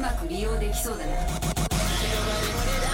まく利用できそうだな。